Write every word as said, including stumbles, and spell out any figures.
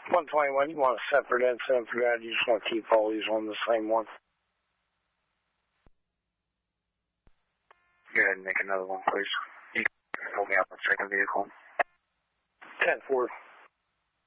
one twenty-one, you want a separate incident for that? You just want to keep all these on the same one? Go ahead and make another one, please. You can pull me out the second vehicle. ten four.